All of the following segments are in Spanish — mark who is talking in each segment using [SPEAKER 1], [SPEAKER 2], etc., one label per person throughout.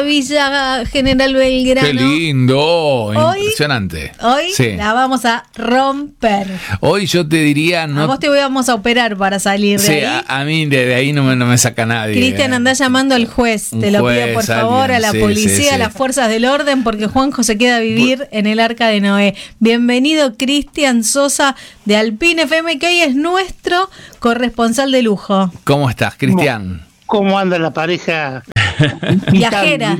[SPEAKER 1] Villa General Belgrano.
[SPEAKER 2] Qué lindo,
[SPEAKER 1] Hoy,
[SPEAKER 2] impresionante.
[SPEAKER 1] Hoy
[SPEAKER 2] sí.
[SPEAKER 1] la vamos a romper.
[SPEAKER 2] Hoy yo te diría...
[SPEAKER 1] A vos te vamos a operar para salir de ahí.
[SPEAKER 2] A mí de ahí no me saca nadie.
[SPEAKER 1] Cristian, andá llamando al juez. Te lo pido por favor, a la policía, a las fuerzas del orden, porque Juanjo se queda a vivir en el Arca de Noé. Bienvenido, Cristian Sosa, de Alpine FM, que hoy es nuestro corresponsal de lujo.
[SPEAKER 2] ¿Cómo estás, Cristian?
[SPEAKER 3] ¿Cómo anda la pareja?
[SPEAKER 1] Viajera.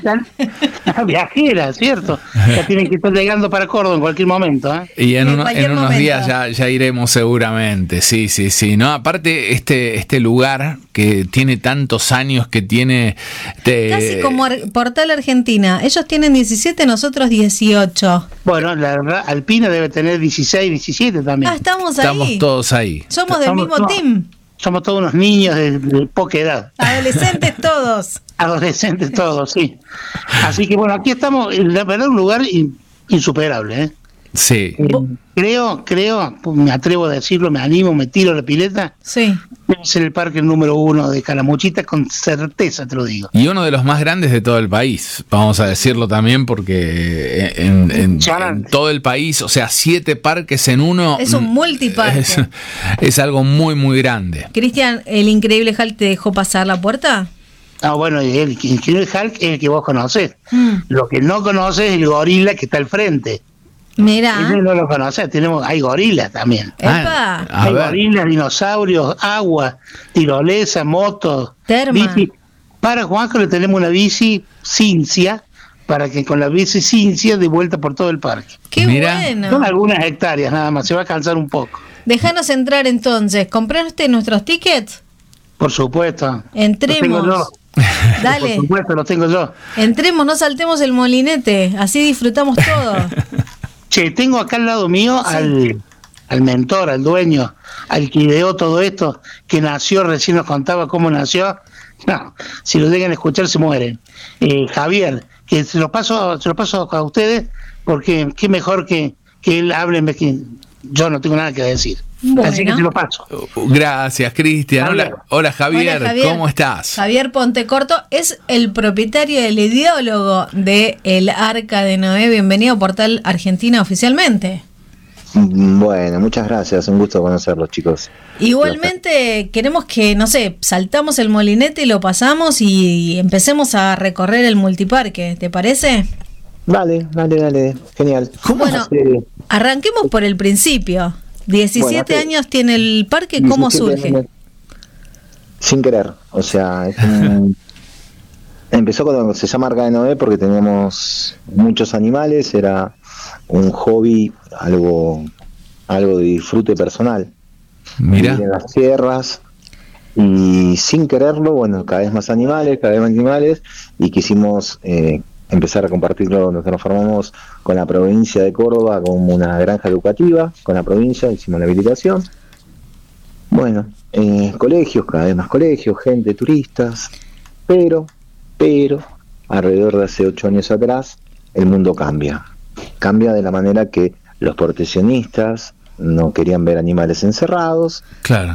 [SPEAKER 3] Viajera, cierto. Ya tienen que estar llegando para Córdoba en cualquier momento.
[SPEAKER 2] Y en unos días ya iremos seguramente. Sí. No, aparte este lugar que tiene tantos años, que tiene...
[SPEAKER 1] Casi como Portal Argentina. Ellos tienen 17, nosotros 18.
[SPEAKER 3] Bueno, la verdad, Alpina debe tener 16, 17 también.
[SPEAKER 1] Estamos ahí.
[SPEAKER 2] Estamos todos ahí.
[SPEAKER 1] Somos del mismo team.
[SPEAKER 3] Somos todos unos niños de poca edad.
[SPEAKER 1] Adolescentes todos.
[SPEAKER 3] Adolescentes todos, sí. Así que bueno, aquí estamos, la verdad, un lugar insuperable, ¿eh?
[SPEAKER 2] Sí.
[SPEAKER 3] Creo, me atrevo a decirlo, me animo, me tiro a la pileta.
[SPEAKER 1] Sí.
[SPEAKER 3] Debe ser el parque número 1 de Calamuchita, con certeza te lo digo.
[SPEAKER 2] Y uno de los más grandes de todo el país, vamos a decirlo también, porque en todo el país, o sea, 7 parques en uno.
[SPEAKER 1] Es un multiparque.
[SPEAKER 2] Es algo muy, muy grande.
[SPEAKER 1] Cristian, ¿el increíble Hulk te dejó pasar la puerta?
[SPEAKER 3] Ah, bueno, el increíble Hulk es el que vos conocés. Lo que no conoces es el gorila que está al frente.
[SPEAKER 1] Mirá.
[SPEAKER 3] Ese no lo conocés, hay gorilas también.
[SPEAKER 1] ¡Epa!
[SPEAKER 3] Hay gorilas, dinosaurios, agua, tirolesa, motos, bici. Para Juanjo le tenemos una bici Cincia, para que con la bici Cincia de vuelta por todo el parque.
[SPEAKER 1] ¡Qué bueno!
[SPEAKER 3] Son algunas hectáreas nada más, se va a cansar un poco.
[SPEAKER 1] Déjanos entrar entonces. ¿Compraste nuestros tickets?
[SPEAKER 3] Por supuesto.
[SPEAKER 1] Entremos.
[SPEAKER 3] Los tengo yo.
[SPEAKER 1] Dale.
[SPEAKER 3] Por supuesto, los tengo yo.
[SPEAKER 1] Entremos, no saltemos el molinete, así disfrutamos todo.
[SPEAKER 3] Che, tengo acá al lado mío al mentor, al dueño, al que ideó todo esto, que nació, recién nos contaba cómo nació. No, si lo llegan a escuchar se mueren. Javier, que se lo paso a ustedes, porque qué mejor que él hable, que yo no tengo nada que decir.
[SPEAKER 1] Bueno.
[SPEAKER 3] Así que se lo paso.
[SPEAKER 2] Gracias, Cristian. Hola, Javier. ¿Cómo estás?
[SPEAKER 1] Javier Pontecorto es el propietario, el ideólogo de el Arca de Noé. Bienvenido a Portal Argentina oficialmente.
[SPEAKER 4] Bueno, muchas gracias, un gusto conocerlos, chicos.
[SPEAKER 1] Igualmente queremos que, no sé, saltamos el molinete y lo pasamos y empecemos a recorrer el multiparque, ¿te parece?
[SPEAKER 4] Dale, genial.
[SPEAKER 1] Bueno, arranquemos por el principio. 17 años tiene el parque, ¿cómo surge?
[SPEAKER 4] Años, sin querer, o sea, empezó cuando se llama Arca de Noé porque teníamos muchos animales, era un hobby, algo de disfrute personal.
[SPEAKER 2] Mira.
[SPEAKER 4] En las tierras y sin quererlo, bueno, cada vez más animales, y quisimos empezar a compartirlo. Nos transformamos con la provincia de Córdoba como una granja educativa, con la provincia, hicimos la habilitación. Bueno, colegios, cada vez más colegios, gente, turistas, pero, alrededor de hace 8 años atrás, el mundo cambia de la manera que los proteccionistas no querían ver animales encerrados.
[SPEAKER 2] Claro.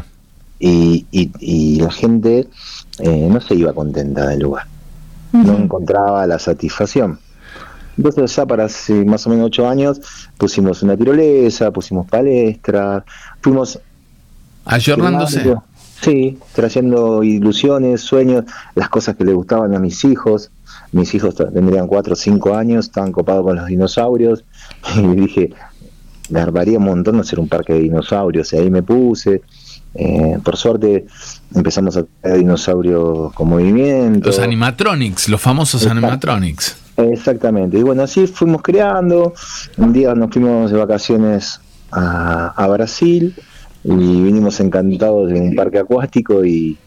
[SPEAKER 4] Y la gente no se iba contenta del lugar. No encontraba la satisfacción. Entonces ya para hace más o menos 8 años pusimos una tirolesa, pusimos palestras, fuimos
[SPEAKER 2] ayornándose.
[SPEAKER 4] Sí, trayendo ilusiones, sueños, las cosas que le gustaban a mis hijos. Mis hijos tendrían 4 o 5 años, estaban copados con los dinosaurios y dije, me armaría un montón hacer un parque de dinosaurios, y ahí me puse. Por suerte empezamos a tener dinosaurios con movimiento.
[SPEAKER 2] Los animatronics, los famosos animatronics.
[SPEAKER 4] Exactamente, y bueno, así fuimos creando. Un día nos fuimos de vacaciones a Brasil y vinimos encantados de un parque acuático y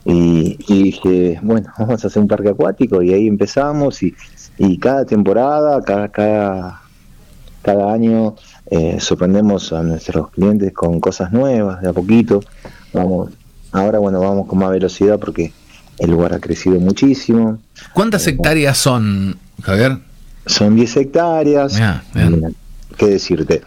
[SPEAKER 4] dije, bueno, vamos a hacer un parque acuático, y ahí empezamos y cada temporada, cada año sorprendemos a nuestros clientes con cosas nuevas, de a poquito. Ahora vamos con más velocidad porque el lugar ha crecido muchísimo.
[SPEAKER 2] ¿Cuántas hectáreas son, Javier?
[SPEAKER 4] Son 10 hectáreas.
[SPEAKER 2] Bien.
[SPEAKER 4] ¿Qué decirte?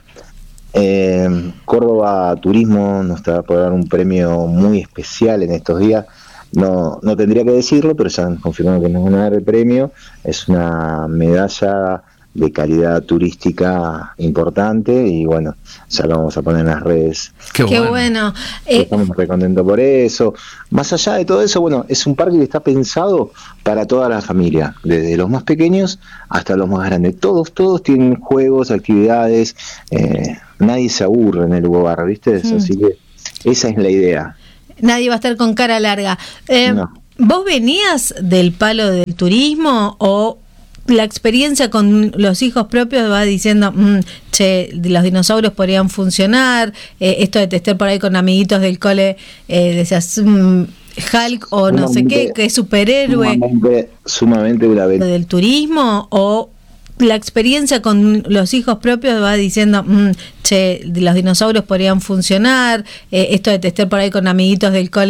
[SPEAKER 4] Córdoba Turismo nos está por dar un premio muy especial en estos días. no tendría que decirlo, pero ya han confirmado que nos van a dar el premio. Es una medalla de calidad turística importante y bueno, ya lo vamos a poner en las redes.
[SPEAKER 1] Qué bueno.
[SPEAKER 4] Estamos muy contentos por eso. Más allá de todo eso, bueno, es un parque que está pensado para toda la familia, desde los más pequeños hasta los más grandes. Todos tienen juegos, actividades, nadie se aburre en el lugar, ¿viste? Así que esa es la idea.
[SPEAKER 1] Nadie va a estar con cara larga.
[SPEAKER 4] No.
[SPEAKER 1] ¿Vos venías del palo del turismo o la experiencia con los hijos propios va diciendo, los dinosaurios podrían funcionar, esto de testear por ahí con amiguitos del cole, decías Hulk o no sé qué superhéroe,
[SPEAKER 4] sumamente una vez
[SPEAKER 1] del turismo, o la experiencia con los hijos propios va diciendo, los dinosaurios podrían funcionar, esto de testear por ahí con amiguitos del cole